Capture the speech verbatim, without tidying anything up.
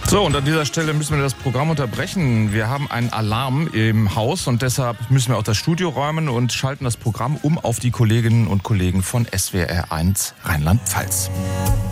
So, und an dieser Stelle müssen wir das Programm unterbrechen. Wir haben einen Alarm im Haus und deshalb müssen wir auch das Studio räumen und schalten das Programm um auf die Kolleginnen und Kollegen von S W R eins Rheinland-Pfalz.